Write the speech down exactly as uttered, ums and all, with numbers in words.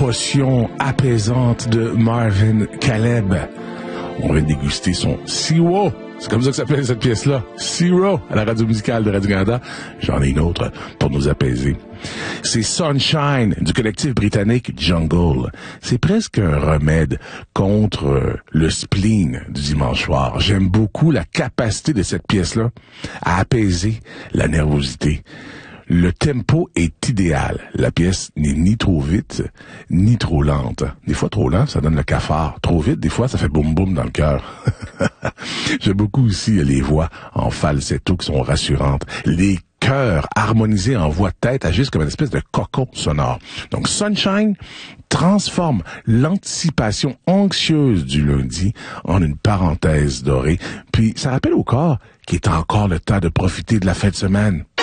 potion apaisante de Marvin Caleb. On va déguster son Zero. C'est comme ça que s'appelle cette pièce-là. Zero, à la radio musicale de Radio-Canada. J'en ai une autre pour nous apaiser. C'est Sunshine du collectif britannique Jungle. C'est presque un remède contre le spleen du dimanche soir. J'aime beaucoup la capacité de cette pièce-là à apaiser la nervosité. Le tempo est idéal. La pièce n'est ni trop vite, ni trop lente. Des fois, trop lent, ça donne le cafard. Trop vite, des fois, ça fait boum boum dans le cœur. J'aime beaucoup aussi les voix en falsetto qui sont rassurantes. Les chœurs harmonisés en voix de tête agissent comme une espèce de cocon sonore. Donc, Sunshine transforme l'anticipation anxieuse du lundi en une parenthèse dorée. Puis, ça rappelle au corps qu'il est encore le temps de profiter de la fin de semaine.